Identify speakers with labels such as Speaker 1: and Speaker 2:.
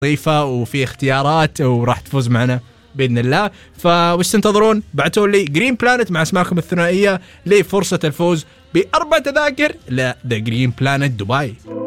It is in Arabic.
Speaker 1: ظريفة وفي اختيارات وراح تفوز معنا بإذن الله. فوش تنتظرون؟ بعتوا لي جرين بلانت مع اسماءكم الثنائية لفرصة الفوز ب4 تذاكر لذا جرين بلانت دبي.